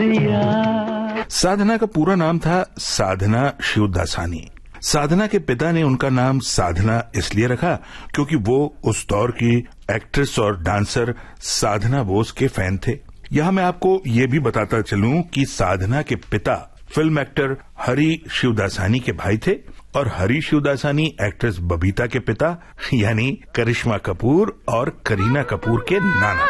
साधना का पूरा नाम था साधना शिवदासानी। साधना के पिता ने उनका नाम साधना इसलिए रखा क्योंकि वो उस दौर की एक्ट्रेस और डांसर साधना बोस के फैन थे। यहाँ मैं आपको ये भी बताता चलूं कि साधना के पिता फिल्म एक्टर हरी शिवदासानी के भाई थे और हरी शिवदासानी एक्ट्रेस बबीता के पिता यानी करिश्मा कपूर और करीना कपूर के नाना।